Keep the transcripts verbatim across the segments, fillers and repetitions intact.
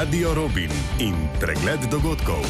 Radio Robin in pregled dogodkov.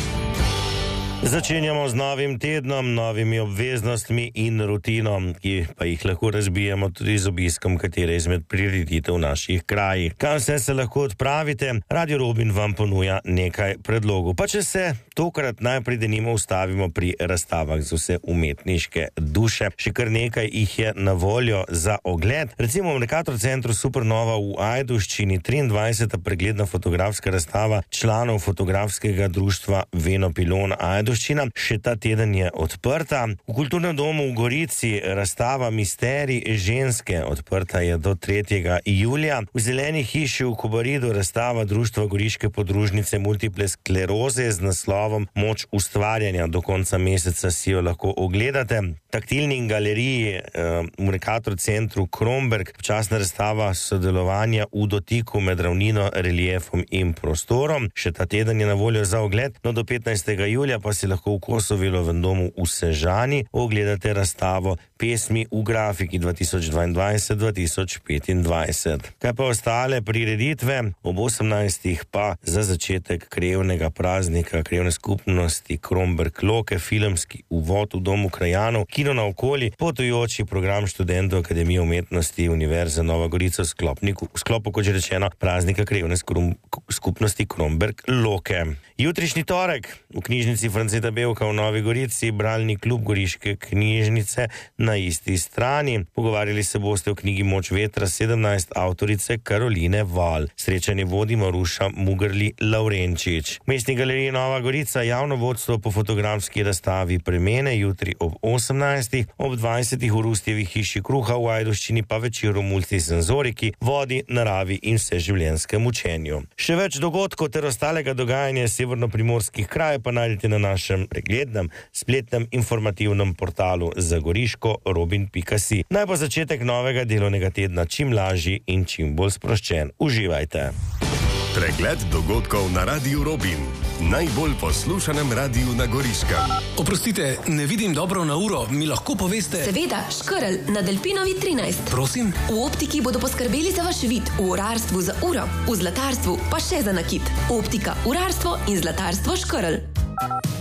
Začenjamo z novim tednom, novimi obveznostmi in rutino, ki pa jih lahko razbijemo tudi z obiskom katere izmed prireditev v naših krajih. Kam vse se lahko odpravite? Radio Robin vam ponuja nekaj predlogov. Pa če se tokrat najprej denimo ustavimo pri razstavah za vse umetniške duše. Še kar nekaj jih je na voljo za ogled. Recimo v Mercator centru Supernova v Ajdovščini triindvajseta pregledna fotografska razstava članov fotografskega društva Venopilon Ajdovščina. Še ta teden je odprta. V Kulturnem domu v Gorici razstava Misterij ženske, odprta je do tretjega julija. V Zeleni hiši v Kobaridu razstava Društva Goriške podružnice multiple skleroze z naslovom Moč ustvarjanja. Do konca meseca si jo lahko ogledate. Taktilni galeriji eh, v Mercator centru Kromberk počasna razstava sodelovanja v dotiku med ravnino, reliefom in prostorom. Še ta teden je na voljo za ogled. No, do petnajstega julija pa si lahko v Kosovilovem domu v Sežani ogledate razstavo Pesmi v grafiki dva tisoč dvaindvajset dva tisoč petindvajset. Kaj pa ostale prireditve? Ob osemnajstih pa za začetek krajevnega praznika krajevne skupnosti Kromberk Loke, filmski uvod v domu krajanov, kino na okoli, potujoči program študentov Akademije umetnosti Univerze Nova Gorica v sklopu, kot že rečeno, praznika krajevne skupnosti Kromberk Loke. Jutrišnji torek v knjižnici Franceta Bevka v Novi Gorici bralni klub Goriške knjižnice na isti strani. Pogovarjali se boste o knjigi Moč vetra sedemnajst avtorice Karoline Val. Srečanje vodi Maruša Mugrli Laurenčič. V Mestni galeriji Nova Gorica javno vodstvo po fotografski razstavi Premene jutri ob osemnajstih, ob dvajsetih v Rustjevi hiši kruha v Ajdovščini pa večer v multisenzoriki, vodi, naravi in vseživljenjskem učenju. Še več dogodkov ter ostalega dogajanja severno-primorskih krajev pa najdete na našem preglednem spletnem informativnem portalu za Goriško robin pika si. Naj bo začetek novega delovnega tedna čim lažji in čim bolj sproščen. Uživajte. Pregled dogodkov na Radiu Robin, najbolj poslušanem radiju na Goriškem. Oprostite, ne vidim dobro na uro, mi lahko poveste? Seveda, Škrl na Delpinovi trinajst. Prosim? V optiki bodo poskrbeli za vaš vid, v urarstvu za uro, v zlatarstvu pa še za nakit. Optika, urarstvo in zlatarstvo Škrl.